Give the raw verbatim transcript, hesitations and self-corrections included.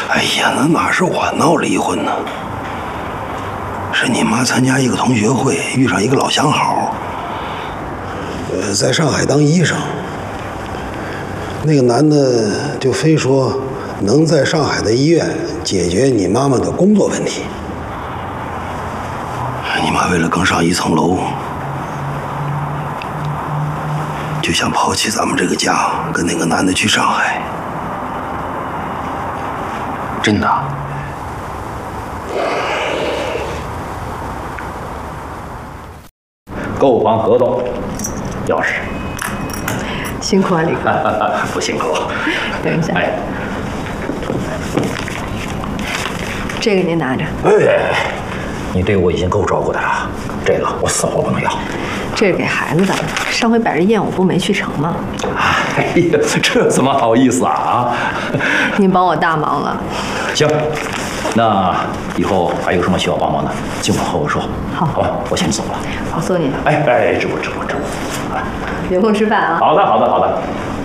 哎呀，那哪是我闹离婚呢？是你妈参加一个同学会，遇上一个老相好，呃，在上海当医生。那个男的就非说能在上海的医院解决你妈妈的工作问题。你妈为了更上一层楼，就想抛弃咱们这个家，跟那个男的去上海。 真的？购房合同，钥匙。 辛苦啊，李哥。 不辛苦。 等一下。 哎， 这个您拿着。 哎，你对我已经够照顾的了，这个我死活不能要。 这是给孩子的，上回摆着宴我不没去成吗？ 哎呀，这怎么好意思啊？ 您帮我大忙了。 行，那以后还有什么需要帮忙的，尽管和我说。 好， 好吧，我先走了。 我送你。 哎哎，这不这不这不。 有空吃饭啊。 好的好的好的。